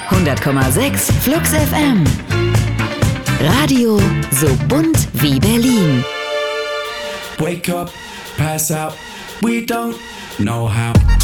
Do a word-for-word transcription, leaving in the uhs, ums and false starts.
hundert Komma sechs Flux F M. Radio so bunt wie Berlin. Wake up, pass out, we don't know how.